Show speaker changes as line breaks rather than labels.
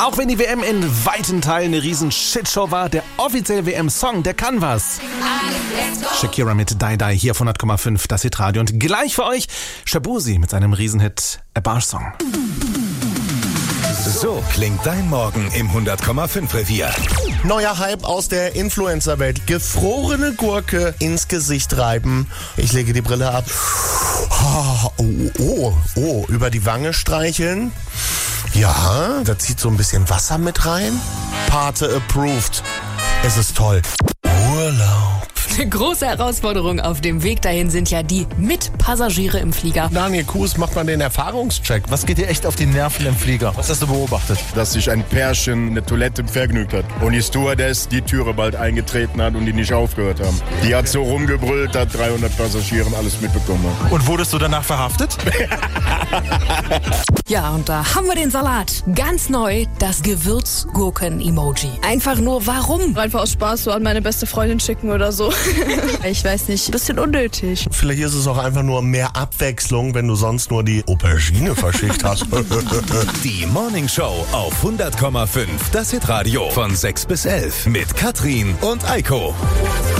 Auch wenn die WM in weiten Teilen eine riesen Shitshow war, der offizielle WM-Song, der kann was. Shakira mit Die Die hier auf 100,5, das Hitradio. Und gleich für euch Shaboozey mit seinem Riesenhit A Barge Song.
So klingt dein Morgen im 100,5 Revier.
Neuer Hype aus der Influencer-Welt. Gefrorene Gurke ins Gesicht reiben. Ich lege die Brille ab. Oh, über die Wange streicheln. Ja, da zieht so ein bisschen Wasser mit rein. Pate approved. Es ist toll. Urlaub.
Eine große Herausforderung auf dem Weg dahin sind ja die Mitpassagiere im Flieger.
Daniel Kuhs macht mal den Erfahrungscheck.
Was geht dir echt auf die Nerven im Flieger? Was hast du beobachtet?
Dass sich ein Pärchen eine Toilette vergnügt hat und die Stewardess die Türe bald eingetreten hat und die nicht aufgehört haben. Die hat so rumgebrüllt, dass 300 Passagiere alles mitbekommen haben.
Und wurdest du danach verhaftet?
Ja, und da haben wir den Salat. Ganz neu, das Gewürzgurken-Emoji. Einfach nur, warum?
Einfach aus Spaß so an meine beste Freundin schicken oder so. Ich weiß nicht, ein bisschen unnötig.
Vielleicht ist es auch einfach nur mehr Abwechslung, wenn du sonst nur die Aubergine verschickt hast.
Die Morning Show auf 100,5, das Hitradio von 6 bis 11 mit Katrin und Eiko.